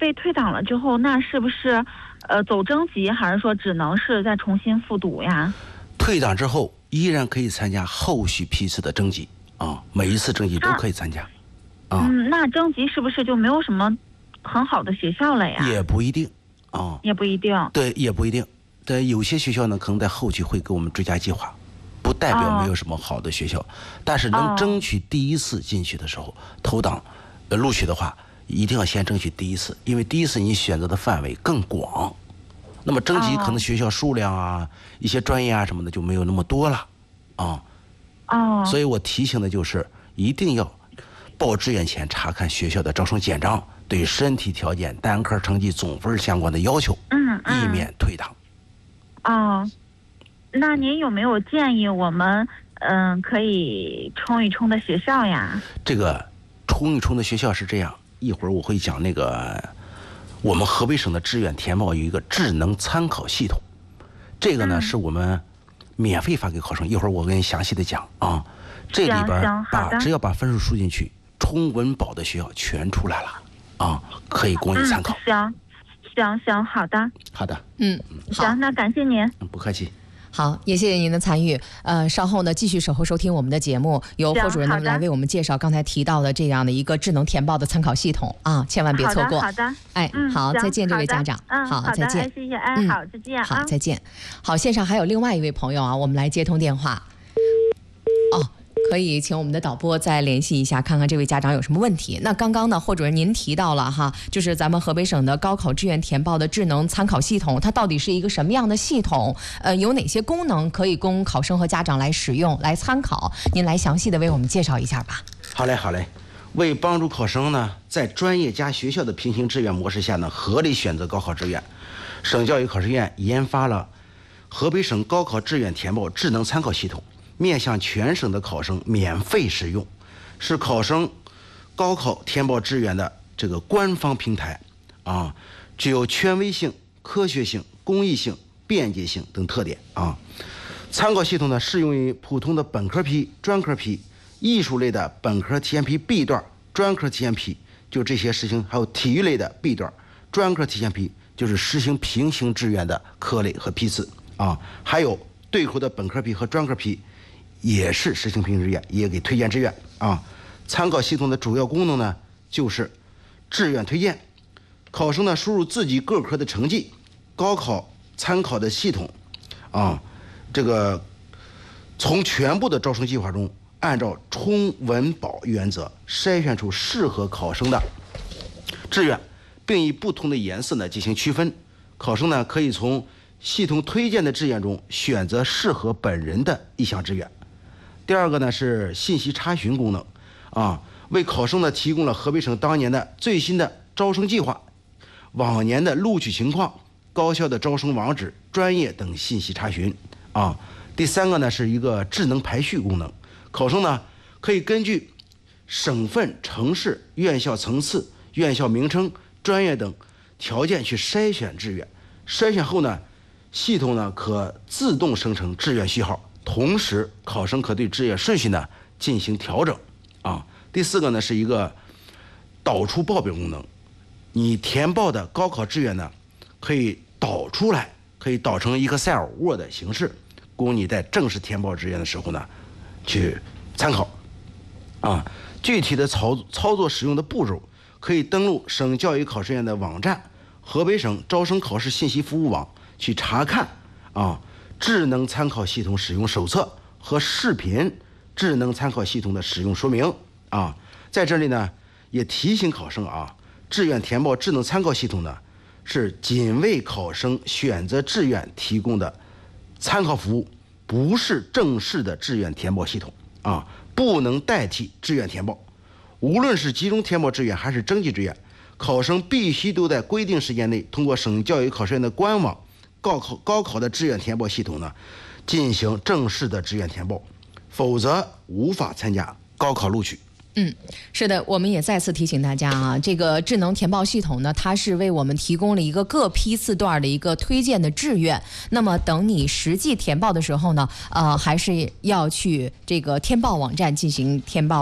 被退档了之后，那是不是走征集，还是说只能是再重新复读呀？ 退档之后依然可以参加后续批次的征集啊，每一次征集都可以参加。 那征集是不是就没有什么很好的学校了呀？ 也不一定啊， 也不一定。 对，也不一定。对，有些学校呢，可能在后期会给我们追加计划，不代表没有什么好的学校，但是能争取第一次进去的时候，投档录取的话，一定要先争取第一次，因为第一次你选择的范围更广。那么征集可能学校数量啊、一些专业啊什么的就没有那么多了啊。所以我提醒的就是一定要报志愿前查看学校的招生简章，对身体条件、单科成绩、总分相关的要求，以免退档。 那您有没有建议我们可以冲一冲的学校呀？ 这个冲一冲的学校是这样，一会儿我会讲那个我们河北省的志愿填报有一个智能参考系统，这个呢是我们免费发给考生，一会儿我跟你详细的讲啊。这里边只要把分数输进去，冲文保的学校全出来了啊，可以供你参考。 行，好的。 好的， 行，那感谢您。 不客气。 好，也谢谢您的参与。稍后呢，继续守候收听我们的节目，由霍主任呢来为我们介绍刚才提到的这样的一个智能填报的参考系统啊，千万别错过。 好的。 好，再见，这位家长。好，再见。 谢谢。好，再见。 好，再见。好，线上还有另外一位朋友啊，我们来接通电话。可以请我们的导播再联系一下，看看这位家长有什么问题。那刚刚呢，霍主任您提到了哈，就是咱们河北省的高考志愿填报的智能参考系统，它到底是一个什么样的系统？有哪些功能可以供考生和家长来使用、来参考？您来详细的为我们介绍一下吧。 好嘞。为帮助考生呢，在专业加学校的平行志愿模式下呢，合理选择高考志愿，省教育考试院研发了河北省高考志愿填报智能参考系统。面向全省的考生免费使用，是考生高考填报志愿的这个官方平台啊，具有权威性、科学性、公益性、便捷性等特点啊。参考系统呢，适用于普通的本科批、专科批、艺术类的本科提前批 B 段、专科提前批，就这些实行；还有体育类的 B 段、专科提前批，就是实行平行志愿的科类和批次啊。还有对口的本科批和专科批。也是实行平行志愿，也给推荐志愿啊。参考系统的主要功能呢，就是志愿推荐。考生呢输入自己各科的成绩，高考参考的系统啊，这个从全部的招生计划中，按照冲文保原则筛选出适合考生的志愿，并以不同的颜色呢进行区分。考生呢可以从系统推荐的志愿中选择适合本人的一项志愿。第二个呢是信息查询功能啊，为考生呢提供了河北省当年的最新的招生计划、往年的录取情况、高校的招生网址、专业等信息查询啊。第三个呢是一个智能排序功能，考生呢可以根据省份、城市、院校层次、院校名称、专业等条件去筛选志愿，筛选后呢，系统呢可自动生成志愿序号。同时，考生可对志愿顺序呢进行调整啊。第四个呢是一个导出报表功能，你填报的高考志愿呢可以导出来，可以导成Excel、Word 形式，供你在正式填报志愿的时候呢去参考啊。具体的操作使用的步骤，可以登录省教育考试院的网站、河北省招生考试信息服务网去查看啊。智能参考系统使用手册和视频智能参考系统的使用说明啊，在这里呢也提醒考生啊，志愿填报智能参考系统呢是仅为考生选择志愿提供的参考服务，不是正式的志愿填报系统啊，不能代替志愿填报。无论是集中填报志愿还是征集志愿，考生必须都在规定时间内通过省教育考试院的官网高考的志愿填报系统呢进行正式的志愿填报，否则无法参加高考录取。 是的，我们也再次提醒大家啊，这个智能填报系统呢，它是为我们提供了一个各批次段的一个推荐的志愿。那么等你实际填报的时候呢，还是要去这个填报网站进行填报的。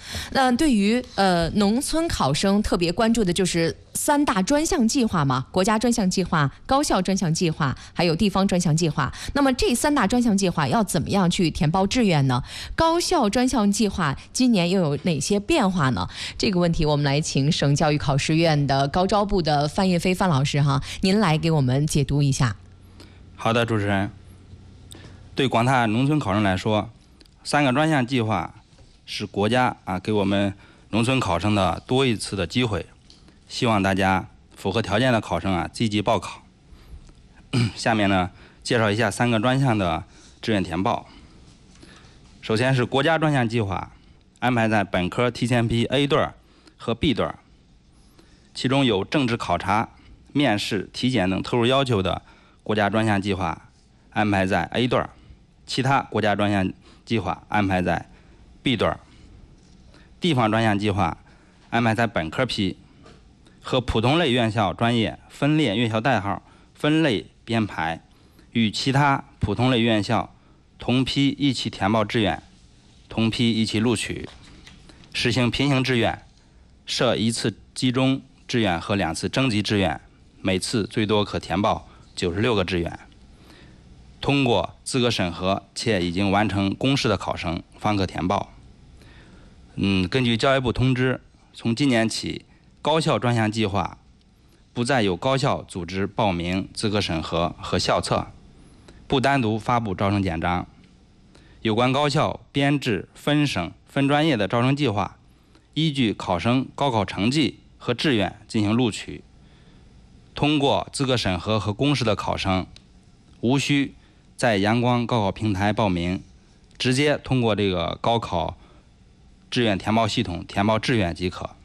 那对于农村考生特别关注的就是3大专项计划嘛，国家专项计划、高校专项计划，还有地方专项计划。那么这3大专项计划要怎么样去填报志愿呢？高校专项计划今年又有哪些变化呢？这个问题我们来请省教育考试院的高招部的范叶飞范老师哈，您来给我们解读一下。 好的，主持人。对广大农村考生来说，3个专项计划是国家给我们农村考生的多一次的机会，希望大家符合条件的考生积极报考。下面呢，介绍一下3个专项的志愿填报。首先是国家专项计划，安排在本科提前批 A 段和 B 段，其中有政治考察、面试、体检等特殊要求的国家专项计划安排在 A 段，其他国家专项计划安排在 B 段。地方专项计划安排在本科批，和普通类院校专业分列院校代号、分类编排，与其他普通类院校同批一起填报志愿，同批一起录取，实行平行志愿，设1次集中志愿和2次征集志愿，每次最多可填报96个志愿。通过资格审核且已经完成公示的考生方可填报。根据教育部通知，从今年起，高校专项计划不再由高校组织报名、资格审核和校测，不单独发布招生简章。有关高校编制分省分专业的招生计划，依据考生高考成绩和志愿进行录取。通过资格审核和公示的考生，无需在阳光高考平台报名，直接通过这个高考志愿填报系统填报志愿即可。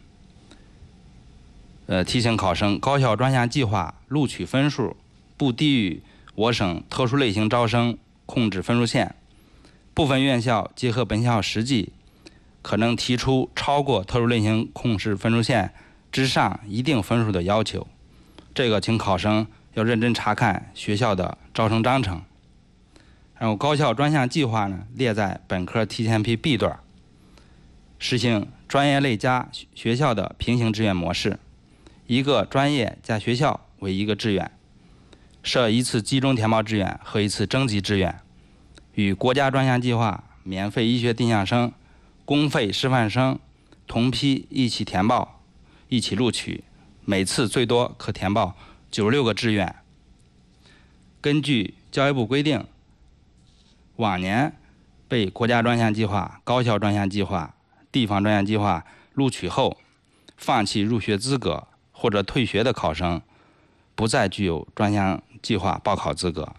提醒考生，高校专项计划录取分数不低于我省特殊类型招生控制分数线，部分院校结合本校实际，可能提出超过特殊类型控制分数线之上一定分数的要求。这个请考生要认真查看学校的招生章程。然后高校专项计划呢列在本科提前批 B 段，实行专业类加学校的平行志愿模式，1个专业加学校为1个志愿，设1次集中填报志愿和1次征集志愿，与国家专项计划免费医学定向生、公费师范生同批一起填报，一起录取，每次最多可填报96个志愿。根据教育部规定，往年被国家专项计划、高校专项计划、地方专项计划录取后放弃入学资格或者退学的考生，不再具有专项计划报考资格。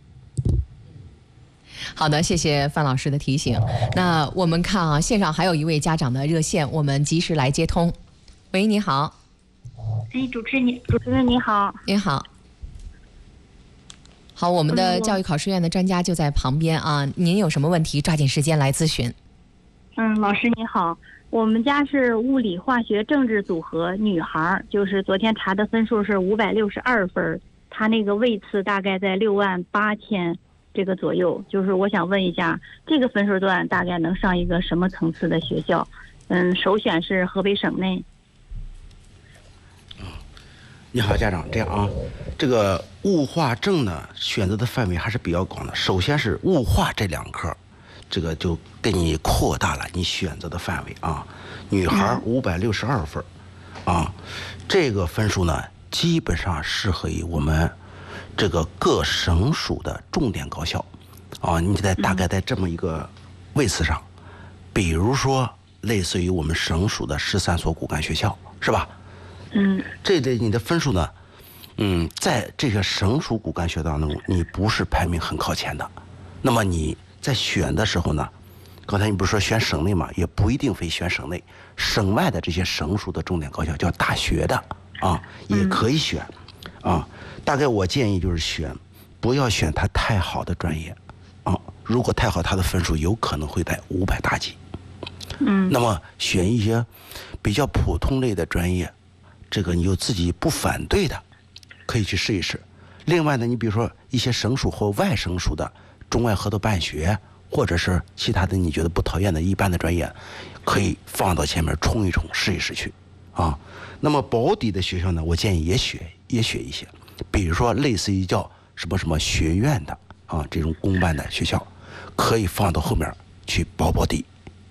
好的，谢谢范老师的提醒。那我们看线上还有一位家长的热线，我们及时来接通。喂，你好。 主持人你好。 你好。好，我们的教育考试院的专家就在旁边您有什么问题抓紧时间来咨询。 老师你好，我们家是物理化学政治组合女孩，就是昨天查的分数是562分，她那个位次大概在68000这个左右，就是我想问一下，这个分数段大概能上一个什么层次的学校？首选是河北省内。 你好，家长，这样这个物化政呢，选择的范围还是比较广的。首先是物化这2科，这个就给你扩大了你选择的范围女孩562分这个分数呢，基本上适合于我们这个各省属的重点高校你大概在这么一个位次上，比如说类似于我们省属的13所骨干学校，是吧？这你的分数呢，在这个省属骨干学校当中，你不是排名很靠前的。那么你在选的时候呢，刚才你不是说选省内嘛，也不一定非选省内，省外的这些省属的重点高校叫大学的也可以选大概我建议就是不要选它太好的专业如果太好，它的分数有可能会在500大几。那么选一些比较普通类的专业，这个你就自己不反对的，可以去试一试。另外呢，你比如说一些省属或外省属的中外合作办学、 或者是其他的你觉得不讨厌的一般的专业，可以放到前面冲一冲，试一试去啊。那么保底的学校呢，我建议也学一些，比如说类似于叫什么什么学院的啊这种公办的学校，可以放到后面去保底。